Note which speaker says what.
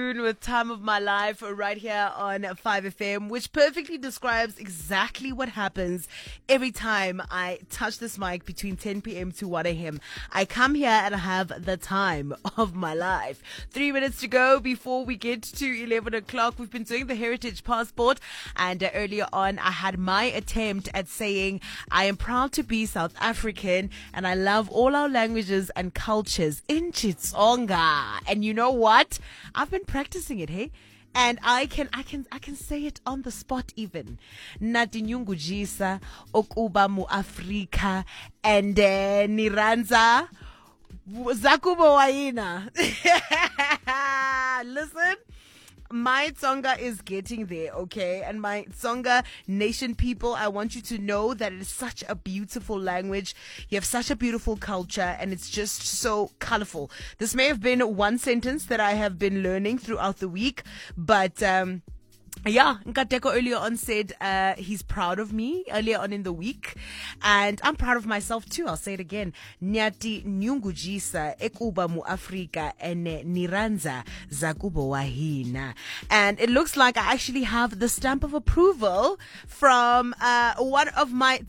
Speaker 1: With Time of My Life right here on 5FM, which perfectly describes exactly what happens every time I touch this mic between 10 p.m. to 1 a.m. I come here and I have the time of my life. 3 minutes to go before we get to 11 o'clock. We've been doing the Heritage Passport, and earlier on I had my attempt at saying I am proud to be South African and I love all our languages and cultures in Xitsonga. And you know what? I've been practicing it, hey? And I can say it on the spot even. Natinyungujisa okuba mu Afrika and niranza zakubo waina. Listen, my Tsonga is getting there, okay? And my Tsonga nation people, I want you to know that it is such a beautiful language. You have such a beautiful culture, and it's just so colorful. This may have been one sentence that I have been learning throughout the week, but yeah, Nkateko earlier on said he's proud of me earlier on in the week, and I'm proud of myself too. I'll say it again. Nyati nyungujisa ekuba mu Afrika ene niranza zakubo wahina. And it looks like I actually have the stamp of approval from one of my